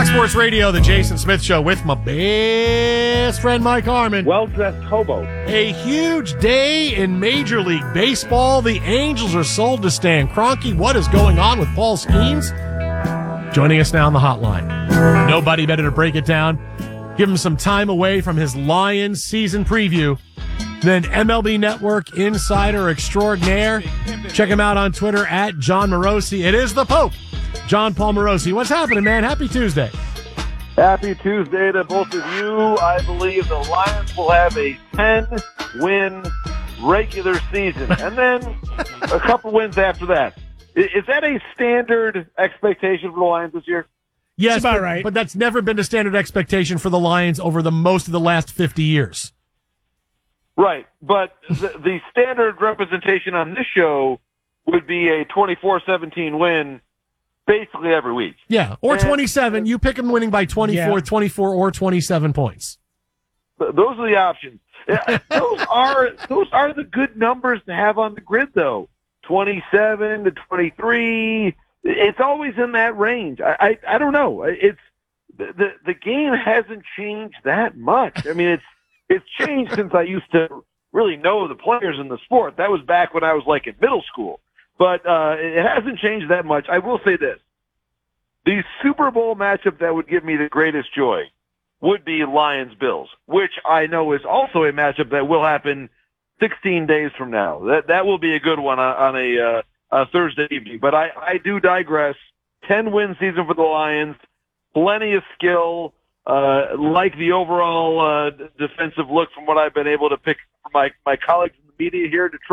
Sports Radio, the Jason Smith Show with my best friend Mike Harmon. Well-dressed hobo. A huge day in Major League Baseball. The Angels are sold to Stan Kroenke. What is going on with Paul Skeens? Joining us now on the hotline. Nobody better to break it down, give him some time away from his Lions season preview than MLB Network insider extraordinaire. Check him out on Twitter at John Morosi. It is the Pope, John Paul Morosi. What's happening, man? Happy Tuesday. Happy Tuesday to both of you. I believe the Lions will have a 10-win regular season, and then a couple wins after that. Is that a standard expectation for the Lions this year? Yes, that's about right. But that's never been a standard expectation for the Lions over the most of the last 50 years. Right, but the standard representation on this show would be a 24-17 win basically every week. Yeah, or 27. You pick them winning by 24, 24, or 27 points. Those are the options. Those are the good numbers to have on the grid, though. 27 to 23. It's always in that range. I don't know. It's the game hasn't changed that much. I mean, it's changed since I used to really know the players in the sport. That was back when I was like in middle school. But it hasn't changed that much. I will say this. The Super Bowl matchup that would give me the greatest joy would be Lions-Bills, which I know is also a matchup that will happen 16 days from now. That will be a good one on a Thursday evening. But I do digress. 10-win season for the Lions. Plenty of skill. Like the overall defensive look from what I've been able to pick from my colleagues in the media here in Detroit.